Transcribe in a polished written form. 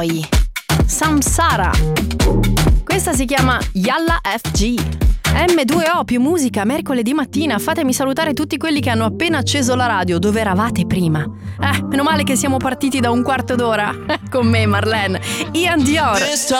poi Samsara. Questa si chiama Yalla FG. M2O più musica, mercoledì mattina. Fatemi salutare tutti quelli che hanno appena acceso la radio. Dove eravate prima? Meno male che siamo partiti da un quarto d'ora. Con me, Marlene. Ian Dior.